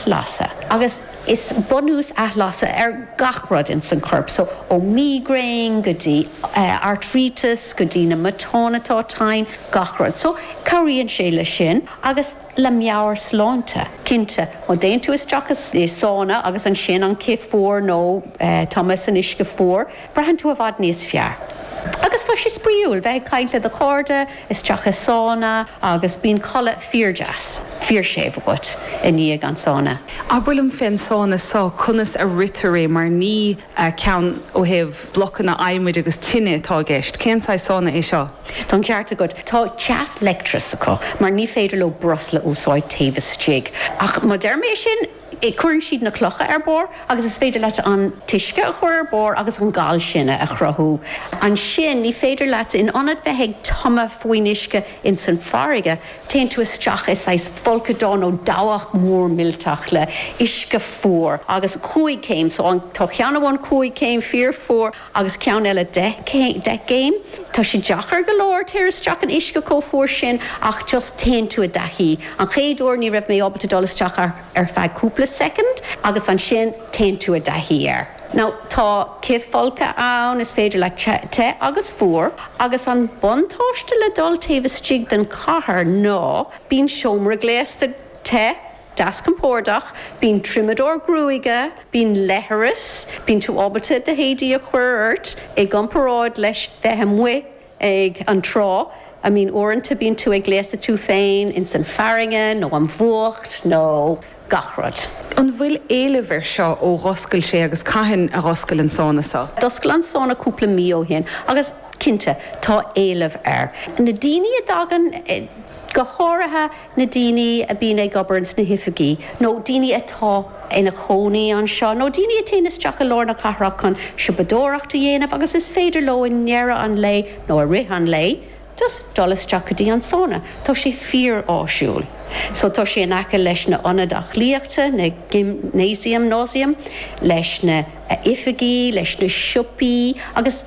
aithlasa. Agus is bonús aithlasa gachrod in san corp. So ó migraine, go dtí arthritis, go dtí na matónatáin gachrod. So caríonn sé le sin agus le meabhair slánta cinnte ó déon tú isteachas é sána agus an sin an cé-fór nó Thomas an isce fór, brehan tú a bhd níos fear. Agus tá sé spríúil bheith caiint le do cóirde, isteach a sána agus bíon chola fearjas, fear séh agat in níag an sána. A bhfuilm féin sána sá conas a ritaré mar ní ceann ó heh blochan na aimmuid agus tinine atá gceist. Cén sa sána é seo? Tá ceart agat tá teas lectras acu, mar ní féidir le brosla úsáid taobhas tíig. Ach má derméis sin I cuireann siad na clocha bór, agus is féidir leat an tuisce a chuir bór agus an gáil sinne a chruthú. An sin ní féidir leat in anad bheith ag tama faoinisce in san farige, téann tú isteach is sais folcadán ó dáhach mór milteach le isce fór, agus cúig céim, so an tá cheanamhain cúig céim fear fór, agus ceann eile de céim. Tá sé deachar go leir tíir isteach an isce có fór sin ach just téann tú a dahí. An chéadúir ní raibh mé obalte dul isteach ar feadh cúpla second, agus an sin téann tú a dahí ar. Now, tá ciffolca ann is féidir le te agus fór, agus an buntáiste le dul taobhas tíig den cathair ná bíonn seomra gléasta te, das compordach, bín trimador grúige, bín leharis, bín tú obalte de hédí a chuirt, ag gomparáid leis bheith mui ag an trá, I mean, orintanta bín tú ag gléasta tú féin in san faringen, nó an bhuacht, nó gachrod. An bhfuil éilehar seo ó roscail sé agus caitheann a roscail an sána sa? Doscail an sána cúpla mío hin, agus cinnte tá éileh ar. Na daoine a dagan go háirithe na daoine a bíon ag gobarns na hifigí, nó daoine atá ina chónaí an seo, nó daoine a téann isteach a lár na cathrach chun sibadóireachta dhéanamh, agus is féidir le in neara an lei nó a rith an lei, just dul isteach a dtí an sána. Tá sé fear áisiúil. So tá sé in aice leis na anadach líochta, na gymnasium, náisium, leis na ifigí, leis na siupaí, agus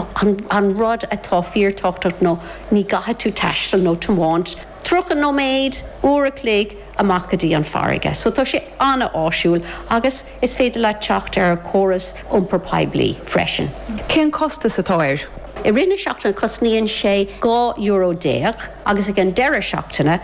an rud atá feartáchtach nó ní gatha tú taistil nó tamáint, trocha nó méid, uair a clíg, amachcadí an farige. So tá sé anna áisiúil, agus is féidir le teacht ar choras iompar poiblí freisin. Cén costas atá air? I rinne seachtainna cosníonn sé €2 agus ag an deire seachtainna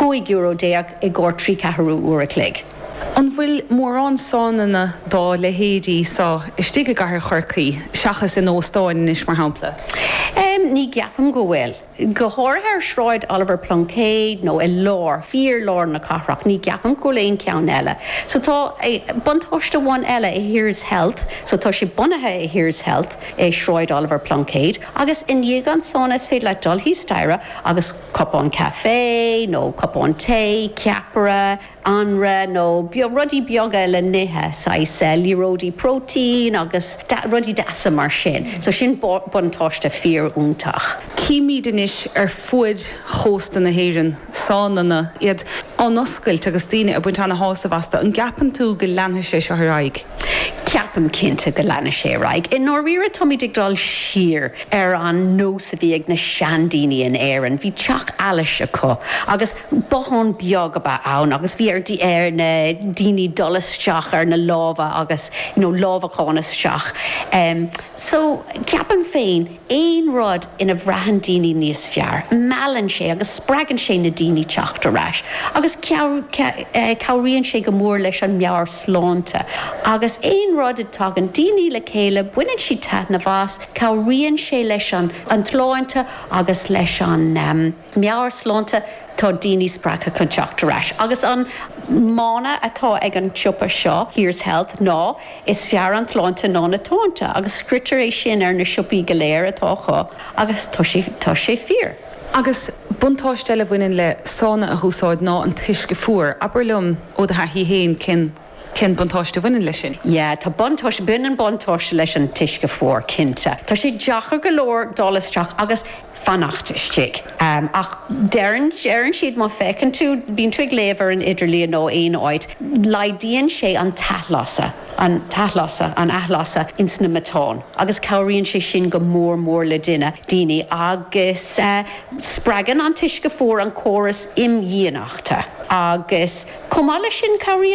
€5 I gcóir 3 uair a clíg. An bhfuil mór an sánana dá le héadí sa istí go gcathair chorcaí seachas in óstáin is mar hampla? Ní ceapam go bhfuil. Go háirthar sráid Oliver Plunkett nó I lár, fíor lár na cathrach, ní ceapam go léon ceann eile. So tá buntáiste bhain eile I Here's Health, so tá sé bunathe I Here's Health sráid Oliver Plunkett, agus in dhéag an sána is féidir le dul hí staire agus cupán café, nó cupán té, ceapara, anra, nó rudí beaga le nithe, sa líródí prótín agus rudí deasa mar sin. So sin buntáiste fíor úntach. Cíimiid is fuid chósta na héireann sánana iad an oscailt agus daoine a buint anna hása bhasta an gapan tú go leantha sé seo raig. Ceapam cinnte go leanna sé raig. In nóiríre Tommy Digdal siar ar an nós a bhí ag na seandaoine in éireann, bhí teach eilis acu, agus bochán beag ba ann, agus bhí ar na daoine dolasteach ar na lábha agus lábhachánasteach. So ceapan féin, éon rud ina bhreathan daoine níos fear, meallann sé agus spragann sé na daoine teachta rais, agus cabhraíonn sé go mór leis an meabhair slánta, agus éon rud atá an daoine le chéile buineann si teach na bhas, cabhraíonn sé leis an tláinte agus leis an meabhair slánta tá daoine spracha chun teachta rais. Agus an mána atá ag an tsiúpa seo, Here's Health, ná is fear an tláinte ná na tónta, agus scriptar é sin ar na siúpaí go léir atá chu, agus tá sé fear. Agus buntáiste le bhaineann le sána a dhúsáid ná an tuisce fuair, aberlum ó de hí héin cin buntáiste bhaineann lei sin? Yeah, tá buntáiste buineann buntáiste leis an tuisce fuair cinnte. Tá sé deachar go leir dolasteach agus fanachtaistigh. Ach dearann siad má fecinn tú bíonn tú ag léamhar in idirlí nó aon áid, laidíonn sé an tathlasa, an athlasa in sna matán. Agus cabhraíonn sé sin go mór le daoine agus spragan an tuisce fuair an choras imdhíonachta. Agus cumála sin cabhraíonn